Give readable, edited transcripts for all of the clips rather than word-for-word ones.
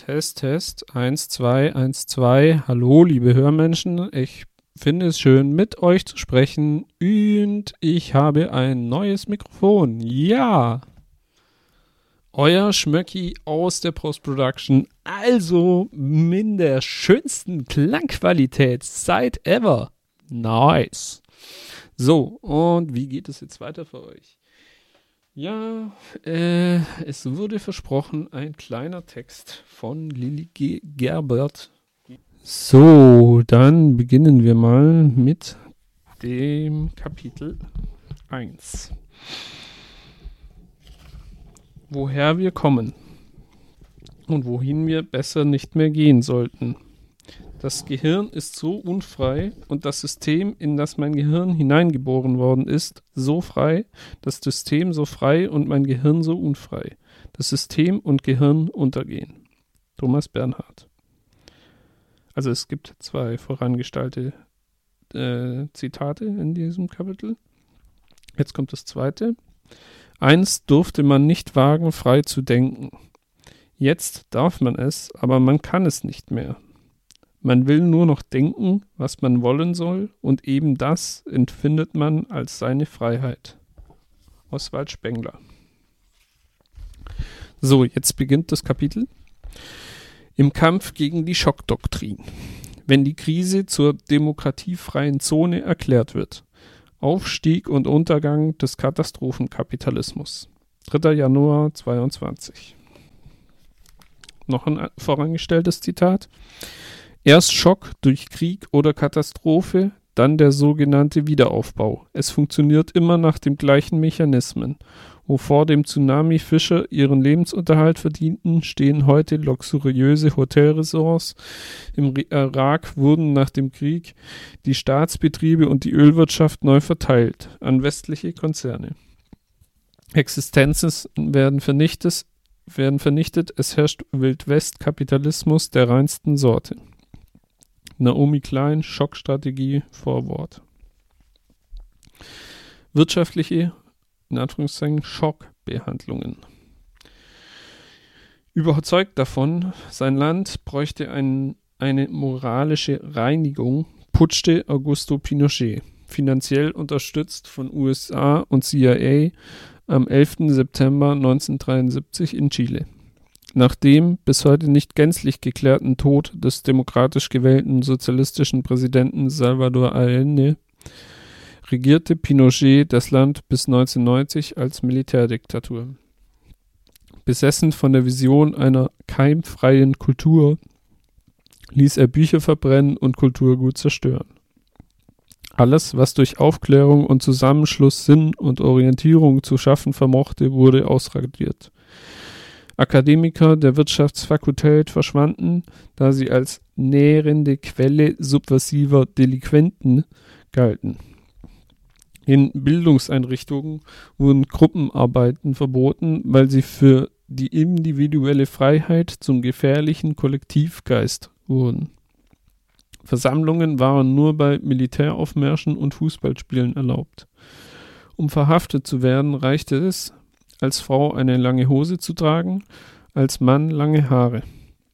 Test, 1, 2, 1, 2. Hallo, liebe Hörmenschen. Ich finde es schön, mit euch zu sprechen und ich habe ein neues Mikrofon. Ja, euer Schmöcki aus der Post-Production, also in der schönsten Klangqualität seit ever. Nice. So, und wie geht es jetzt weiter für euch? Ja, es wurde versprochen, ein kleiner Text von Lilly Gerbert. So, dann beginnen wir mal mit dem Kapitel 1. Woher wir kommen und wohin wir besser nicht mehr gehen sollten. Das Gehirn ist so unfrei und das System, in das mein Gehirn hineingeboren worden ist, so frei, das System so frei und mein Gehirn so unfrei. Das System und Gehirn untergehen. Thomas Bernhard. Also es gibt zwei vorangestellte Zitate in diesem Kapitel. Jetzt kommt das zweite. Einst durfte man nicht wagen, frei zu denken. Jetzt darf man es, aber man kann es nicht mehr. Man will nur noch denken, was man wollen soll, und eben das empfindet man als seine Freiheit. Oswald Spengler. So, jetzt beginnt das Kapitel. Im Kampf gegen die Schockdoktrin. Wenn die Krise zur demokratiefreien Zone erklärt wird. Aufstieg und Untergang des Katastrophenkapitalismus. 3. Januar 22. Noch ein vorangestelltes Zitat. Erst Schock durch Krieg oder Katastrophe, dann der sogenannte Wiederaufbau. Es funktioniert immer nach den gleichen Mechanismen. Wo vor dem Tsunami Fischer ihren Lebensunterhalt verdienten, stehen heute luxuriöse Hotelresorts. Im Irak wurden nach dem Krieg die Staatsbetriebe und die Ölwirtschaft neu verteilt an westliche Konzerne. Existenzen werden vernichtet, es herrscht Wildwest-Kapitalismus der reinsten Sorte. Naomi Klein, Schockstrategie, Vorwort. Wirtschaftliche, in Anführungszeichen, Schockbehandlungen. Überzeugt davon, sein Land bräuchte eine moralische Reinigung, putschte Augusto Pinochet, finanziell unterstützt von USA und CIA, am 11. September 1973 in Chile. Nach dem bis heute nicht gänzlich geklärten Tod des demokratisch gewählten sozialistischen Präsidenten Salvador Allende regierte Pinochet das Land bis 1990 als Militärdiktatur. Besessen von der Vision einer keimfreien Kultur ließ er Bücher verbrennen und Kulturgut zerstören. Alles, was durch Aufklärung und Zusammenschluss Sinn und Orientierung zu schaffen vermochte, wurde ausradiert. Akademiker der Wirtschaftsfakultät verschwanden, da sie als nährende Quelle subversiver Delinquenten galten. In Bildungseinrichtungen wurden Gruppenarbeiten verboten, weil sie für die individuelle Freiheit zum gefährlichen Kollektivgeist wurden. Versammlungen waren nur bei Militäraufmärschen und Fußballspielen erlaubt. Um verhaftet zu werden, reichte es, als Frau eine lange Hose zu tragen, als Mann lange Haare.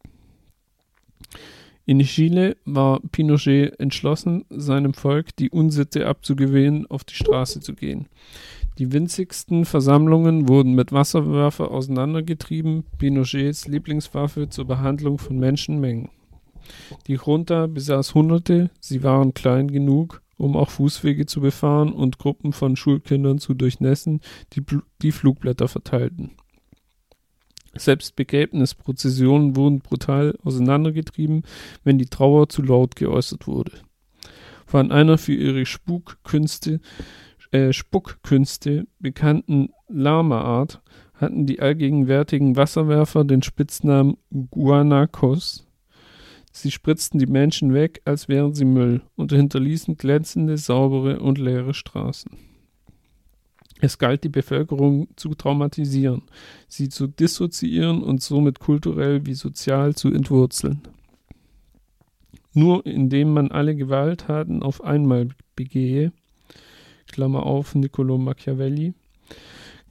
In Chile war Pinochet entschlossen, seinem Volk die Unsitte abzugewöhnen, auf die Straße zu gehen. Die winzigsten Versammlungen wurden mit Wasserwerfer auseinandergetrieben, Pinochets Lieblingswaffe zur Behandlung von Menschenmengen. Die Junta besaß Hunderte, sie waren klein genug, um auch Fußwege zu befahren und Gruppen von Schulkindern zu durchnässen, die Flugblätter verteilten. Selbst Begräbnisprozessionen wurden brutal auseinandergetrieben, wenn die Trauer zu laut geäußert wurde. Von einer für ihre Spuckkünste bekannten Lama-Art hatten die allgegenwärtigen Wasserwerfer den Spitznamen Guanacos. Sie spritzten die Menschen weg, als wären sie Müll, und hinterließen glänzende, saubere und leere Straßen. Es galt, die Bevölkerung zu traumatisieren, sie zu dissoziieren und somit kulturell wie sozial zu entwurzeln. Nur indem man alle Gewalttaten auf einmal begehe, Klammer auf, Niccolò Machiavelli,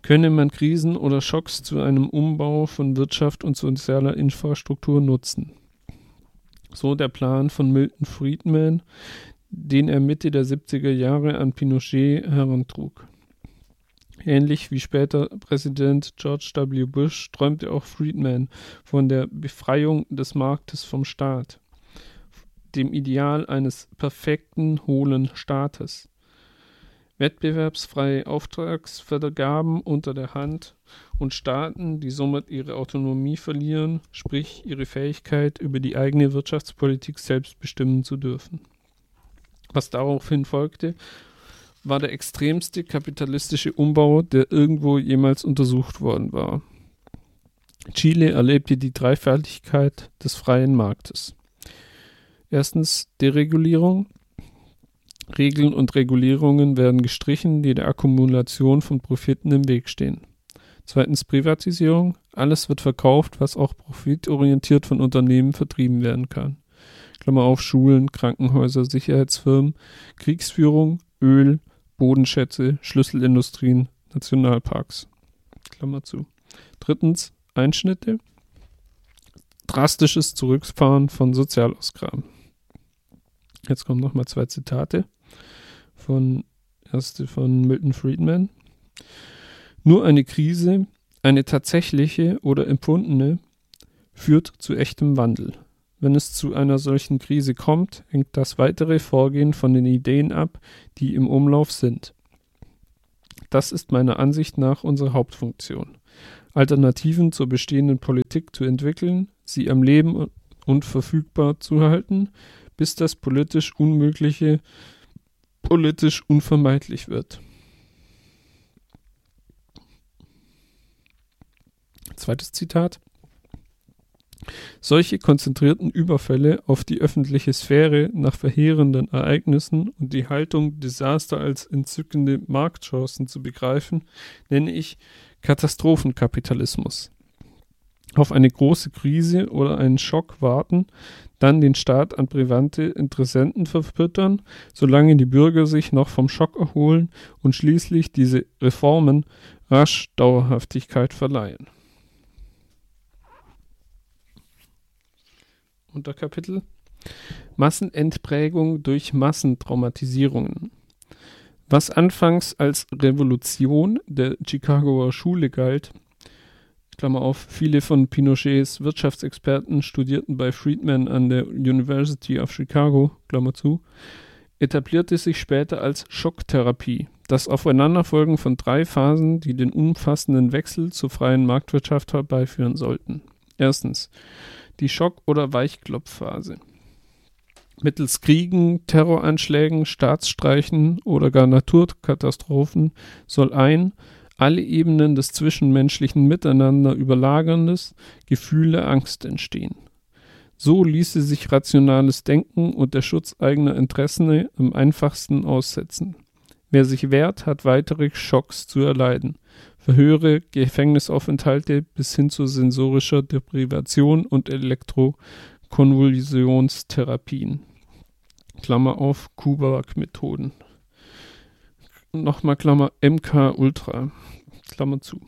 könne man Krisen oder Schocks zu einem Umbau von Wirtschaft und sozialer Infrastruktur nutzen. So der Plan von Milton Friedman, den er Mitte der 70er Jahre an Pinochet herantrug. Ähnlich wie später Präsident George W. Bush träumte auch Friedman von der Befreiung des Marktes vom Staat, dem Ideal eines perfekten, hohlen Staates. Wettbewerbsfreie Auftragsvergaben unter der Hand und Staaten, die somit ihre Autonomie verlieren, sprich ihre Fähigkeit, über die eigene Wirtschaftspolitik selbst bestimmen zu dürfen. Was daraufhin folgte, war der extremste kapitalistische Umbau, der irgendwo jemals untersucht worden war. Chile erlebte die Dreifaltigkeit des freien Marktes. Erstens Deregulierung. Regeln und Regulierungen werden gestrichen, die der Akkumulation von Profiten im Weg stehen. Zweitens Privatisierung. Alles wird verkauft, was auch profitorientiert von Unternehmen vertrieben werden kann. Klammer auf, Schulen, Krankenhäuser, Sicherheitsfirmen, Kriegsführung, Öl, Bodenschätze, Schlüsselindustrien, Nationalparks. Klammer zu. Drittens Einschnitte. Drastisches Zurückfahren von Sozialausgaben. Jetzt kommen nochmal 2 Zitate. Erste von Milton Friedman. Nur eine Krise, eine tatsächliche oder empfundene, führt zu echtem Wandel. Wenn es zu einer solchen Krise kommt, hängt das weitere Vorgehen von den Ideen ab, die im Umlauf sind. Das ist meiner Ansicht nach unsere Hauptfunktion. Alternativen zur bestehenden Politik zu entwickeln, sie am Leben und verfügbar zu halten, bis das politisch Unmögliche politisch unvermeidlich wird. Zweites Zitat. Solche konzentrierten Überfälle auf die öffentliche Sphäre nach verheerenden Ereignissen und die Haltung, Desaster als entzückende Marktchancen zu begreifen, nenne ich Katastrophenkapitalismus. Auf eine große Krise oder einen Schock warten, dann den Staat an private Interessenten verfüttern, solange die Bürger sich noch vom Schock erholen und schließlich diese Reformen rasch Dauerhaftigkeit verleihen. Unterkapitel Massenentprägung durch Massentraumatisierungen. Was anfangs als Revolution der Chicagoer Schule galt, Klammer auf, viele von Pinochets Wirtschaftsexperten studierten bei Friedman an der University of Chicago, Klammer zu, etablierte sich später als Schocktherapie, das Aufeinanderfolgen von 3 Phasen, die den umfassenden Wechsel zur freien Marktwirtschaft herbeiführen sollten. Erstens, die Schock- oder Weichklopfphase. Mittels Kriegen, Terroranschlägen, Staatsstreichen oder gar Naturkatastrophen soll alle Ebenen des zwischenmenschlichen Miteinander überlagerndes Gefühl der Angst entstehen. So ließe sich rationales Denken und der Schutz eigener Interessen am einfachsten aussetzen. Wer sich wehrt, hat weitere Schocks zu erleiden. Verhöre, Gefängnisaufenthalte bis hin zu sensorischer Deprivation und Elektrokonvulsionstherapien. Klammer auf, Kuback-Methoden. Nochmal Klammer MK Ultra, Klammer zu.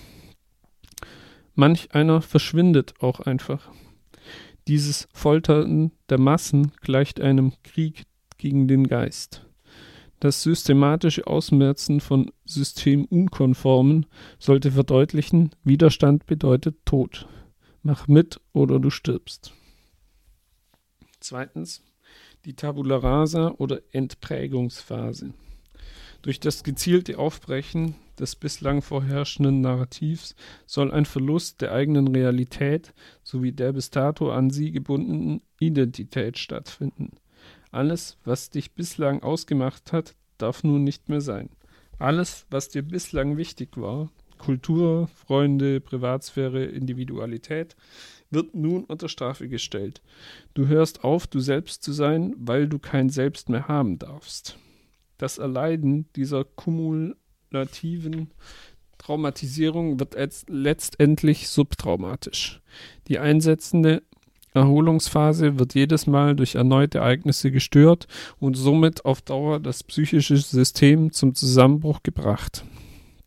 Manch einer verschwindet auch einfach. Dieses Foltern der Massen gleicht einem Krieg gegen den Geist. Das systematische Ausmerzen von Systemunkonformen sollte verdeutlichen, Widerstand bedeutet Tod. Mach mit oder du stirbst. Zweitens, die Tabula Rasa oder Entprägungsphase. Durch das gezielte Aufbrechen des bislang vorherrschenden Narrativs soll ein Verlust der eigenen Realität sowie der bis dato an sie gebundenen Identität stattfinden. Alles, was dich bislang ausgemacht hat, darf nun nicht mehr sein. Alles, was dir bislang wichtig war, Kultur, Freunde, Privatsphäre, Individualität, wird nun unter Strafe gestellt. Du hörst auf, du selbst zu sein, weil du kein Selbst mehr haben darfst. Das Erleiden dieser kumulativen Traumatisierung wird letztendlich subtraumatisch. Die einsetzende Erholungsphase wird jedes Mal durch erneute Ereignisse gestört und somit auf Dauer das psychische System zum Zusammenbruch gebracht.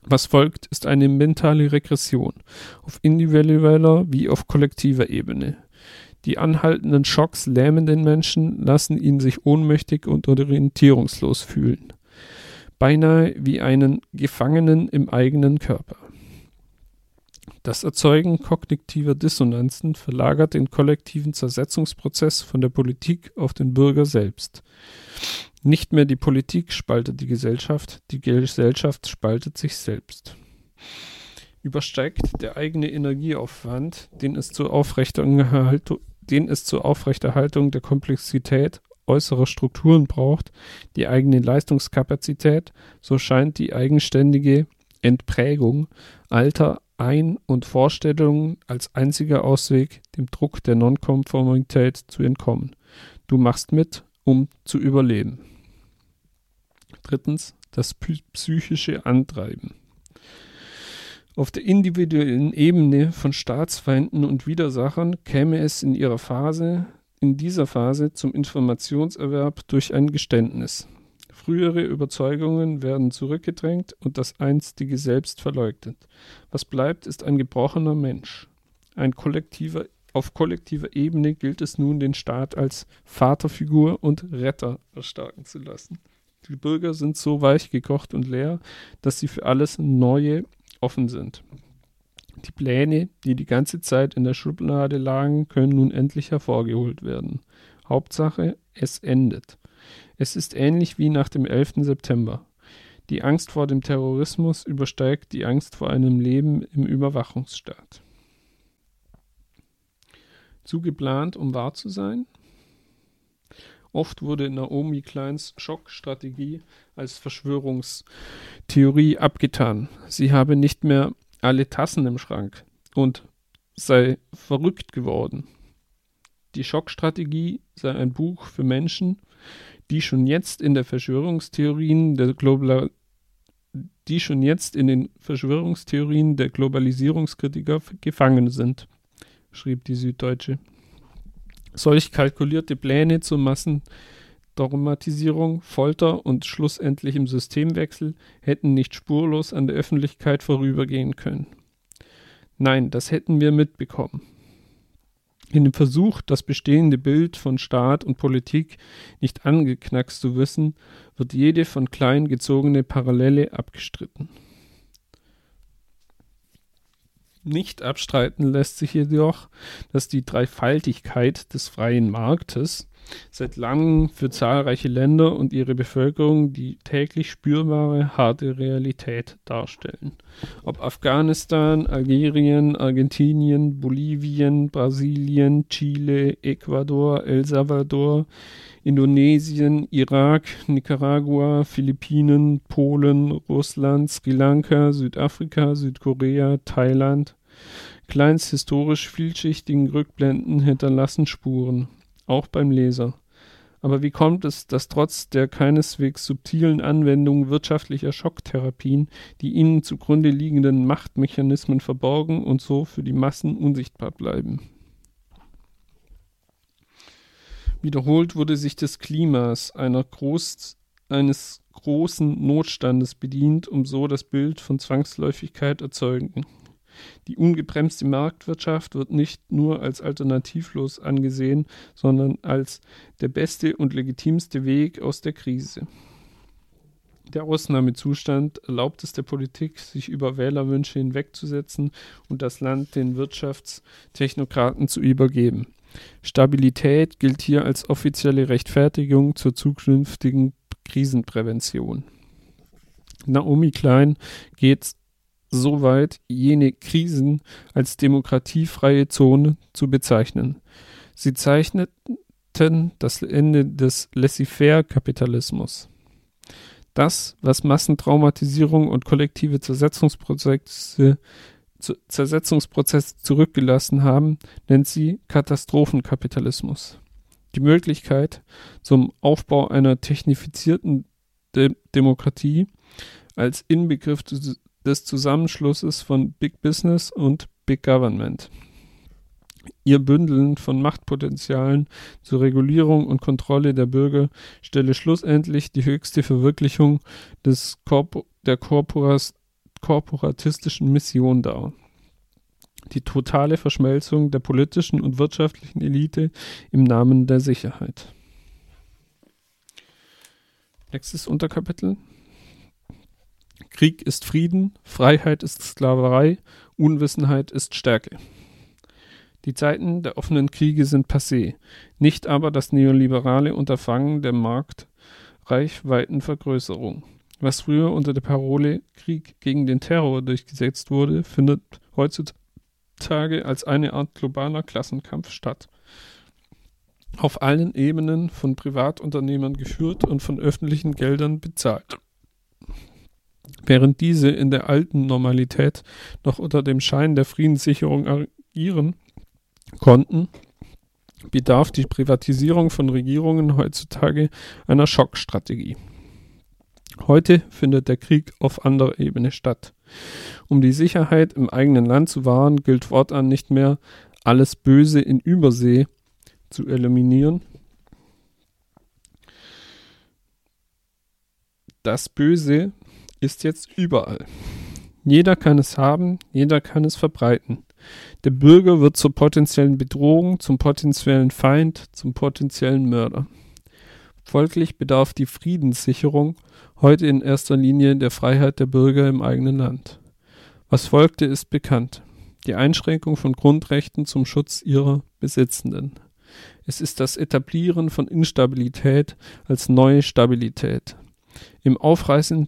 Was folgt, ist eine mentale Regression, auf individueller wie auf kollektiver Ebene. Die anhaltenden Schocks lähmen den Menschen, lassen ihn sich ohnmächtig und orientierungslos fühlen. Beinahe wie einen Gefangenen im eigenen Körper. Das Erzeugen kognitiver Dissonanzen verlagert den kollektiven Zersetzungsprozess von der Politik auf den Bürger selbst. Nicht mehr die Politik spaltet die Gesellschaft spaltet sich selbst. Übersteigt der eigene Energieaufwand, den es zur Aufrechterhaltung der Komplexität äußerer Strukturen braucht, die eigene Leistungskapazität, so scheint die eigenständige Entprägung alter Ein- und Vorstellungen als einziger Ausweg, dem Druck der Nonkonformität zu entkommen. Du machst mit, um zu überleben. 3. Das psychische Antreiben. Auf der individuellen Ebene von Staatsfeinden und Widersachern käme es in dieser Phase zum Informationserwerb durch ein Geständnis. Frühere Überzeugungen werden zurückgedrängt und das einstige Selbst verleugnet. Was bleibt, ist ein gebrochener Mensch. Auf kollektiver Ebene gilt es nun, den Staat als Vaterfigur und Retter erstarken zu lassen. Die Bürger sind so weich gekocht und leer, dass sie für alles Neue offen sind. Die Pläne, die die ganze Zeit in der Schublade lagen, können nun endlich hervorgeholt werden. Hauptsache, es endet. Es ist ähnlich wie nach dem 11. September. Die Angst vor dem Terrorismus übersteigt die Angst vor einem Leben im Überwachungsstaat. Zu geplant, um wahr zu sein? Oft wurde Naomi Kleins Schockstrategie als Verschwörungstheorie abgetan. Sie habe nicht mehr alle Tassen im Schrank und sei verrückt geworden. Die Schockstrategie sei ein Buch für Menschen, die schon jetzt in den Verschwörungstheorien der Globalisierungskritiker gefangen sind, schrieb die Süddeutsche. Solch kalkulierte Pläne zur Massendogmatisierung, Folter und schlussendlichem Systemwechsel hätten nicht spurlos an der Öffentlichkeit vorübergehen können. Nein, das hätten wir mitbekommen. In dem Versuch, das bestehende Bild von Staat und Politik nicht angeknackst zu wissen, wird jede von klein gezogene Parallele abgestritten. Nicht abstreiten lässt sich jedoch, dass die Dreifaltigkeit des freien Marktes seit langem für zahlreiche Länder und ihre Bevölkerung die täglich spürbare harte Realität darstellen. Ob Afghanistan, Algerien, Argentinien, Bolivien, Brasilien, Chile, Ecuador, El Salvador, Indonesien, Irak, Nicaragua, Philippinen, Polen, Russland, Sri Lanka, Südafrika, Südkorea, Thailand. Kleins historisch vielschichtigen Rückblenden hinterlassen Spuren, auch beim Leser. Aber wie kommt es, dass trotz der keineswegs subtilen Anwendung wirtschaftlicher Schocktherapien die ihnen zugrunde liegenden Machtmechanismen verborgen und so für die Massen unsichtbar bleiben? Wiederholt wurde sich des Klimas eines großen Notstandes bedient, um so das Bild von Zwangsläufigkeit erzeugen. Die ungebremste Marktwirtschaft wird nicht nur als alternativlos angesehen, sondern als der beste und legitimste Weg aus der Krise. Der Ausnahmezustand erlaubt es der Politik, sich über Wählerwünsche hinwegzusetzen und das Land den Wirtschaftstechnokraten zu übergeben. Stabilität gilt hier als offizielle Rechtfertigung zur zukünftigen Krisenprävention. Naomi Klein geht so weit, jene Krisen als demokratiefreie Zone zu bezeichnen. Sie zeichneten das Ende des Laissez-faire-Kapitalismus. Das, was Massentraumatisierung und kollektive Zersetzungsprozesse zurückgelassen haben, nennt sie Katastrophenkapitalismus. Die Möglichkeit zum Aufbau einer technifizierten Demokratie als Inbegriff des Zusammenschlusses von Big Business und Big Government. Ihr Bündeln von Machtpotenzialen zur Regulierung und Kontrolle der Bürger stelle schlussendlich die höchste Verwirklichung der korporatistischen Mission dar. Die totale Verschmelzung der politischen und wirtschaftlichen Elite im Namen der Sicherheit. Nächstes Unterkapitel. Krieg ist Frieden, Freiheit ist Sklaverei, Unwissenheit ist Stärke. Die Zeiten der offenen Kriege sind passé, nicht aber das neoliberale Unterfangen der Marktreichweitenvergrößerung. Was früher unter der Parole Krieg gegen den Terror durchgesetzt wurde, findet heutzutage als eine Art globaler Klassenkampf statt. Auf allen Ebenen von Privatunternehmern geführt und von öffentlichen Geldern bezahlt. Während diese in der alten Normalität noch unter dem Schein der Friedenssicherung agieren konnten, bedarf die Privatisierung von Regierungen heutzutage einer Schockstrategie. Heute findet der Krieg auf anderer Ebene statt. Um die Sicherheit im eigenen Land zu wahren, gilt fortan nicht mehr, alles Böse in Übersee zu eliminieren. Das Böse ist jetzt überall. Jeder kann es haben, jeder kann es verbreiten. Der Bürger wird zur potenziellen Bedrohung, zum potenziellen Feind, zum potenziellen Mörder. Folglich bedarf die Friedenssicherung heute in erster Linie der Freiheit der Bürger im eigenen Land. Was folgte, ist bekannt. Die Einschränkung von Grundrechten zum Schutz ihrer Besitzenden. Es ist das Etablieren von Instabilität als neue Stabilität. Im Aufreißen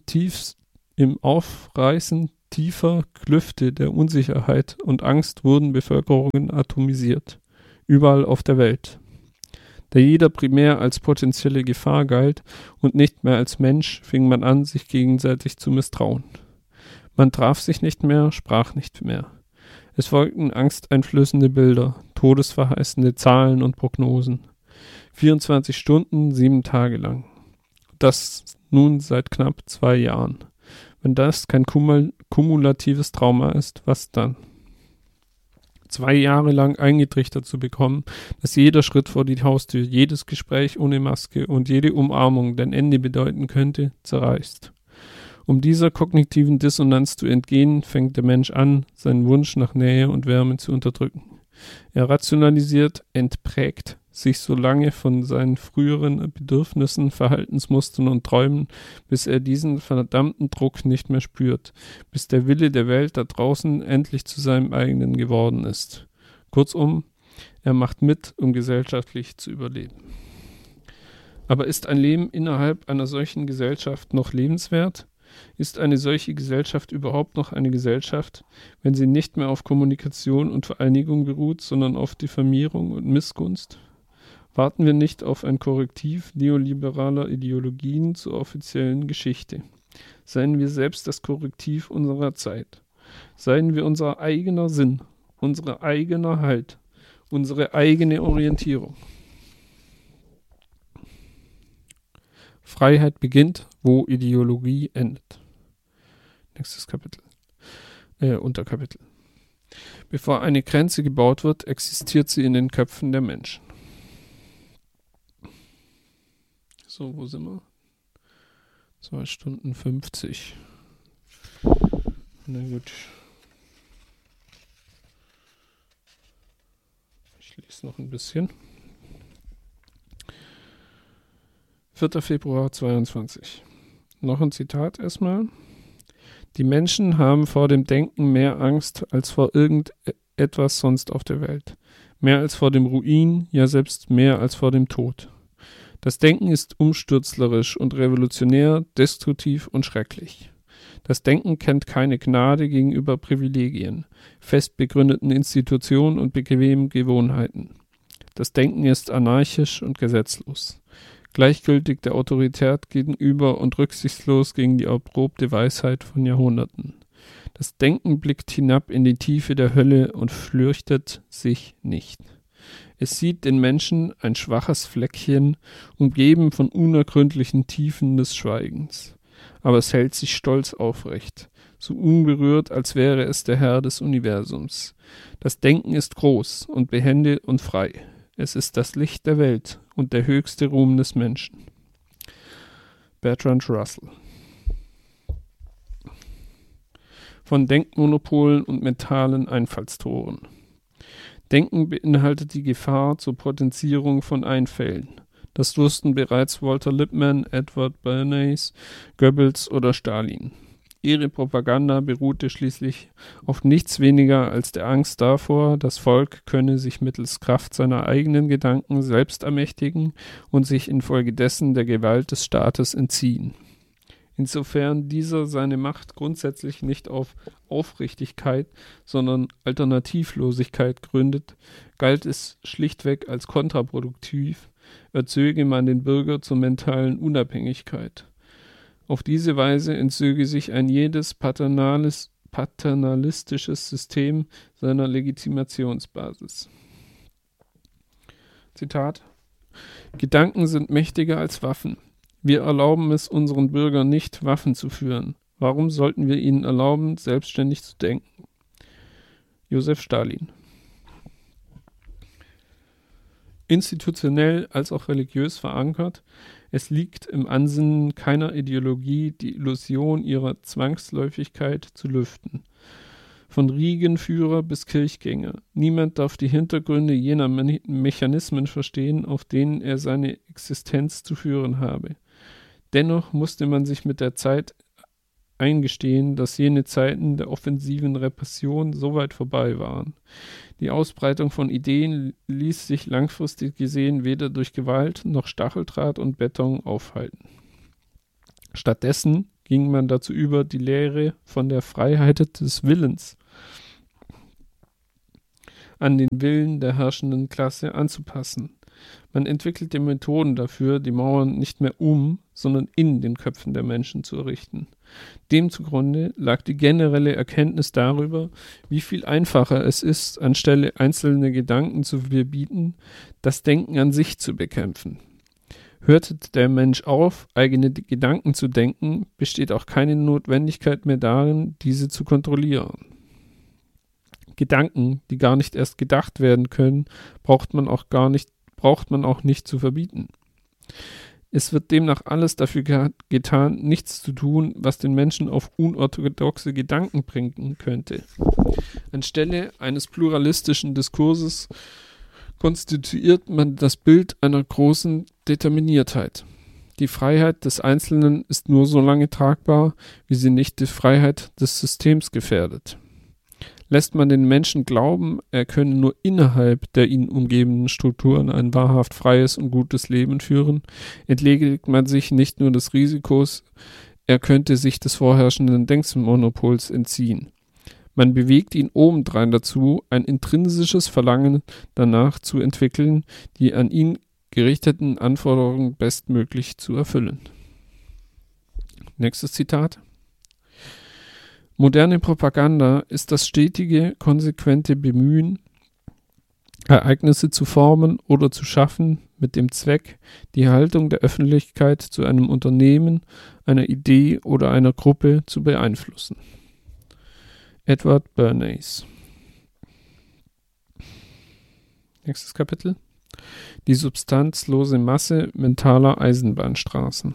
tiefer Klüfte der Unsicherheit und Angst wurden Bevölkerungen atomisiert. Überall auf der Welt. Da jeder primär als potenzielle Gefahr galt und nicht mehr als Mensch, fing man an, sich gegenseitig zu misstrauen. Man traf sich nicht mehr, sprach nicht mehr. Es folgten angsteinflößende Bilder, todesverheißende Zahlen und Prognosen. 24 Stunden, 7 Tage lang. Das nun seit knapp 2 Jahren. Wenn das kein kumulatives Trauma ist, was dann? 2 Jahre lang eingetrichtert zu bekommen, dass jeder Schritt vor die Haustür, jedes Gespräch ohne Maske und jede Umarmung dein Ende bedeuten könnte, zerreißt. Um dieser kognitiven Dissonanz zu entgehen, fängt der Mensch an, seinen Wunsch nach Nähe und Wärme zu unterdrücken. Er rationalisiert, entprägt sich so lange von seinen früheren Bedürfnissen, Verhaltensmustern und Träumen, bis er diesen verdammten Druck nicht mehr spürt, bis der Wille der Welt da draußen endlich zu seinem eigenen geworden ist. Kurzum, er macht mit, um gesellschaftlich zu überleben. Aber ist ein Leben innerhalb einer solchen Gesellschaft noch lebenswert? Ist eine solche Gesellschaft überhaupt noch eine Gesellschaft, wenn sie nicht mehr auf Kommunikation und Vereinigung beruht, sondern auf Diffamierung und Missgunst? Warten wir nicht auf ein Korrektiv neoliberaler Ideologien zur offiziellen Geschichte. Seien wir selbst das Korrektiv unserer Zeit. Seien wir unser eigener Sinn, unser eigener Halt, unsere eigene Orientierung. Freiheit beginnt, wo Ideologie endet. Nächstes Kapitel. Unterkapitel. Bevor eine Grenze gebaut wird, existiert sie in den Köpfen der Menschen. So, wo sind wir? 2 Stunden 50. Na gut. Ich lese noch ein bisschen. 4. Februar 22. Noch ein Zitat erstmal. Die Menschen haben vor dem Denken mehr Angst als vor irgendetwas sonst auf der Welt. Mehr als vor dem Ruin, ja selbst mehr als vor dem Tod. Das Denken ist umstürzlerisch und revolutionär, destruktiv und schrecklich. Das Denken kennt keine Gnade gegenüber Privilegien, fest begründeten Institutionen und bequemen Gewohnheiten. Das Denken ist anarchisch und gesetzlos. Gleichgültig der Autorität gegenüber und rücksichtslos gegen die erprobte Weisheit von Jahrhunderten. Das Denken blickt hinab in die Tiefe der Hölle und fürchtet sich nicht. Es sieht den Menschen ein schwaches Fleckchen, umgeben von unergründlichen Tiefen des Schweigens. Aber es hält sich stolz aufrecht, so unberührt, als wäre es der Herr des Universums. Das Denken ist groß und behende und frei. Es ist das Licht der Welt und der höchste Ruhm des Menschen. Bertrand Russell. von Denkmonopolen und mentalen Einfallstoren. Denken beinhaltet die Gefahr zur Potenzierung von Einfällen. Das wussten bereits Walter Lippmann, Edward Bernays, Goebbels oder Stalin. Ihre Propaganda beruhte schließlich auf nichts weniger als der Angst davor, das Volk könne sich mittels Kraft seiner eigenen Gedanken selbst ermächtigen und sich infolgedessen der Gewalt des Staates entziehen. Insofern dieser seine Macht grundsätzlich nicht auf Aufrichtigkeit, sondern Alternativlosigkeit gründet, galt es schlichtweg als kontraproduktiv, erzöge man den Bürger zur mentalen Unabhängigkeit. Auf diese Weise entzöge sich ein jedes paternalistisches System seiner Legitimationsbasis. Zitat: Gedanken sind mächtiger als Waffen. Wir erlauben es unseren Bürgern nicht, Waffen zu führen. Warum sollten wir ihnen erlauben, selbstständig zu denken? Josef Stalin. Institutionell als auch religiös verankert, es liegt im Ansinnen keiner Ideologie, die Illusion ihrer Zwangsläufigkeit zu lüften. Von Riegenführer bis Kirchgänger, niemand darf die Hintergründe jener Mechanismen verstehen, auf denen er seine Existenz zu führen habe. Dennoch musste man sich mit der Zeit eingestehen, dass jene Zeiten der offensiven Repression so weit vorbei waren. Die Ausbreitung von Ideen ließ sich langfristig gesehen weder durch Gewalt noch Stacheldraht und Beton aufhalten. Stattdessen ging man dazu über, die Lehre von der Freiheit des Willens an den Willen der herrschenden Klasse anzupassen. Man entwickelte Methoden dafür, die Mauern nicht mehr sondern in den Köpfen der Menschen zu errichten. Dem zugrunde lag die generelle Erkenntnis darüber, wie viel einfacher es ist, anstelle einzelne Gedanken zu verbieten, das Denken an sich zu bekämpfen. Hörte der Mensch auf, eigene Gedanken zu denken, besteht auch keine Notwendigkeit mehr darin, diese zu kontrollieren. Gedanken, die gar nicht erst gedacht werden können, braucht man auch nicht zu verbieten. Es wird demnach alles dafür getan, nichts zu tun, was den Menschen auf unorthodoxe Gedanken bringen könnte. Anstelle eines pluralistischen Diskurses konstituiert man das Bild einer großen Determiniertheit. Die Freiheit des Einzelnen ist nur so lange tragbar, wie sie nicht die Freiheit des Systems gefährdet. Lässt man den Menschen glauben, er könne nur innerhalb der ihn umgebenden Strukturen ein wahrhaft freies und gutes Leben führen, entledigt man sich nicht nur des Risikos, er könnte sich des vorherrschenden Denkmonopols entziehen. Man bewegt ihn obendrein dazu, ein intrinsisches Verlangen danach zu entwickeln, die an ihn gerichteten Anforderungen bestmöglich zu erfüllen. Nächstes Zitat. Moderne Propaganda ist das stetige, konsequente Bemühen, Ereignisse zu formen oder zu schaffen, mit dem Zweck, die Haltung der Öffentlichkeit zu einem Unternehmen, einer Idee oder einer Gruppe zu beeinflussen. Edward Bernays. Nächstes Kapitel. Die substanzlose Masse mentaler Eisenbahnstraßen.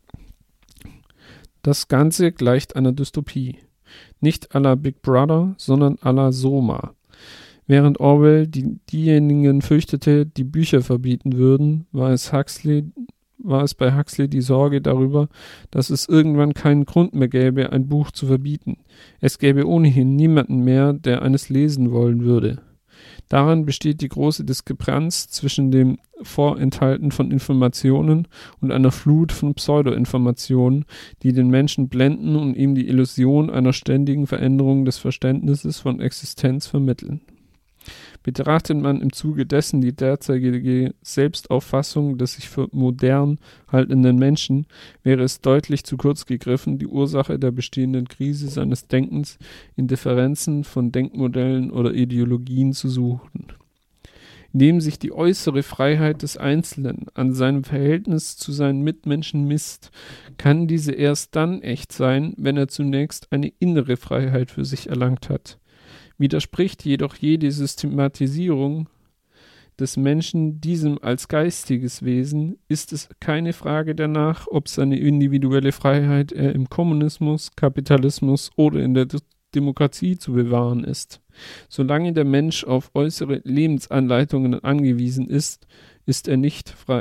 Das Ganze gleicht einer Dystopie. Nicht à la Big Brother, sondern à la Soma. Während Orwell diejenigen fürchtete, die Bücher verbieten würden, war es bei Huxley die Sorge darüber, dass es irgendwann keinen Grund mehr gäbe, ein Buch zu verbieten. Es gäbe ohnehin niemanden mehr, der eines lesen wollen würde. Daran besteht die große Diskrepanz zwischen dem Vorenthalten von Informationen und einer Flut von Pseudoinformationen, die den Menschen blenden und ihm die Illusion einer ständigen Veränderung des Verständnisses von Existenz vermitteln. Betrachtet man im Zuge dessen die derzeitige Selbstauffassung des sich für modern haltenden Menschen, wäre es deutlich zu kurz gegriffen, die Ursache der bestehenden Krise seines Denkens in Differenzen von Denkmodellen oder Ideologien zu suchen. Indem sich die äußere Freiheit des Einzelnen an seinem Verhältnis zu seinen Mitmenschen misst, kann diese erst dann echt sein, wenn er zunächst eine innere Freiheit für sich erlangt hat. Widerspricht jedoch jede Systematisierung des Menschen diesem als geistiges Wesen, ist es keine Frage danach, ob seine individuelle Freiheit er im Kommunismus, Kapitalismus oder in der Demokratie zu bewahren ist. Solange der Mensch auf äußere Lebensanleitungen angewiesen ist, ist er nicht frei.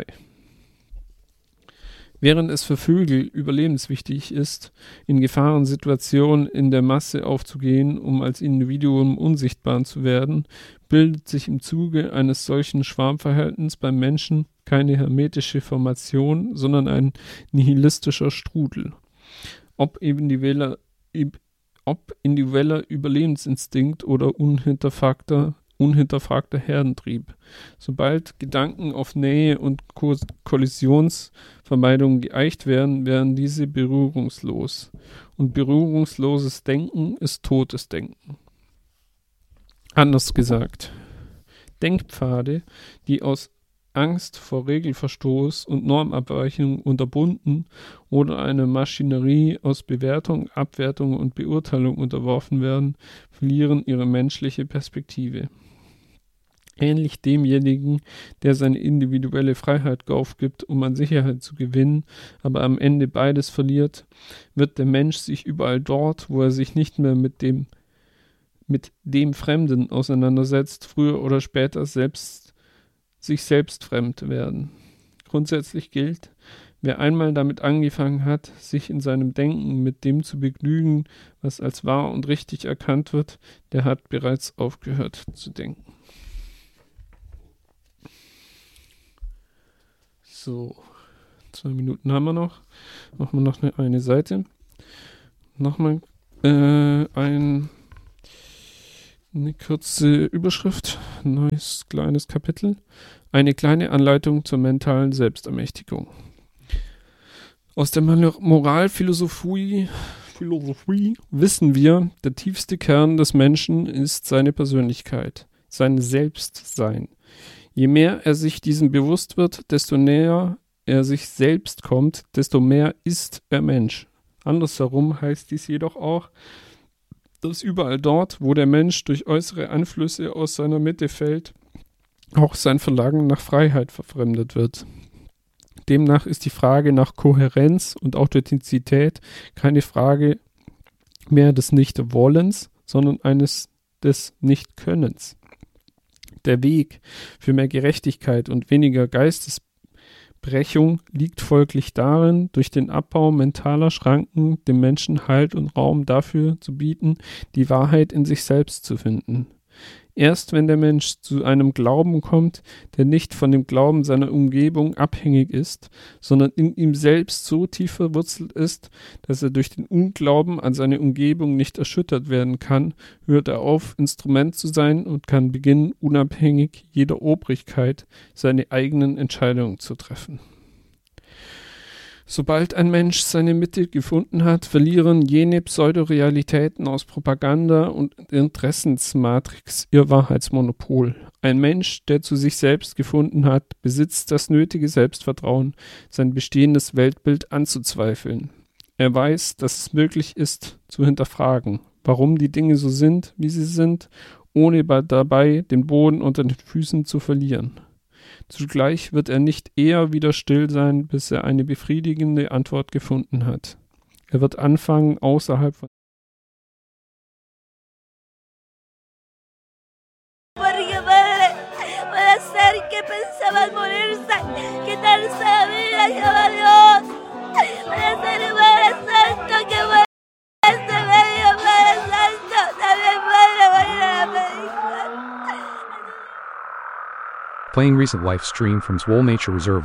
Während es für Vögel überlebenswichtig ist, in Gefahrensituationen in der Masse aufzugehen, um als Individuum unsichtbar zu werden, bildet sich im Zuge eines solchen Schwarmverhaltens beim Menschen keine hermetische Formation, sondern ein nihilistischer Strudel. Ob individueller Überlebensinstinkt oder unhinterfragter Herdentrieb. Sobald Gedanken auf Nähe und Kollisionsvermeidung geeicht werden, werden diese berührungslos. Und berührungsloses Denken ist totes Denken. Anders gesagt, Denkpfade, die aus Angst vor Regelverstoß und Normabweichung unterbunden oder einer Maschinerie aus Bewertung, Abwertung und Beurteilung unterworfen werden, verlieren ihre menschliche Perspektive. Ähnlich demjenigen, der seine individuelle Freiheit aufgibt, um an Sicherheit zu gewinnen, aber am Ende beides verliert, wird der Mensch sich überall dort, wo er sich nicht mehr mit dem Fremden auseinandersetzt, früher oder später sich selbst fremd werden. Grundsätzlich gilt, wer einmal damit angefangen hat, sich in seinem Denken mit dem zu begnügen, was als wahr und richtig erkannt wird, der hat bereits aufgehört zu denken. So, 2 Minuten haben wir noch. Machen wir noch eine Seite. Nochmal eine kurze Überschrift, neues kleines Kapitel. Eine kleine Anleitung zur mentalen Selbstermächtigung. Aus der Moralphilosophie wissen wir, der tiefste Kern des Menschen ist seine Persönlichkeit, sein Selbstsein. Je mehr er sich diesem bewusst wird, desto näher er sich selbst kommt, desto mehr ist er Mensch. Andersherum heißt dies jedoch auch, dass überall dort, wo der Mensch durch äußere Einflüsse aus seiner Mitte fällt, auch sein Verlangen nach Freiheit verfremdet wird. Demnach ist die Frage nach Kohärenz und Authentizität keine Frage mehr des Nicht-Wollens, sondern eines des Nicht-Könnens. Der Weg für mehr Gerechtigkeit und weniger Geistesbrechung liegt folglich darin, durch den Abbau mentaler Schranken dem Menschen Halt und Raum dafür zu bieten, die Wahrheit in sich selbst zu finden. Erst wenn der Mensch zu einem Glauben kommt, der nicht von dem Glauben seiner Umgebung abhängig ist, sondern in ihm selbst so tief verwurzelt ist, dass er durch den Unglauben an seine Umgebung nicht erschüttert werden kann, hört er auf, Instrument zu sein und kann beginnen, unabhängig jeder Obrigkeit seine eigenen Entscheidungen zu treffen. Sobald ein Mensch seine Mitte gefunden hat, verlieren jene Pseudorealitäten aus Propaganda und Interessensmatrix ihr Wahrheitsmonopol. Ein Mensch, der zu sich selbst gefunden hat, besitzt das nötige Selbstvertrauen, sein bestehendes Weltbild anzuzweifeln. Er weiß, dass es möglich ist, zu hinterfragen, warum die Dinge so sind, wie sie sind, ohne dabei den Boden unter den Füßen zu verlieren. Zugleich wird er nicht eher wieder still sein, bis er eine befriedigende Antwort gefunden hat. Er wird anfangen, außerhalb von Playing recent live stream from Swole Nature Reserve.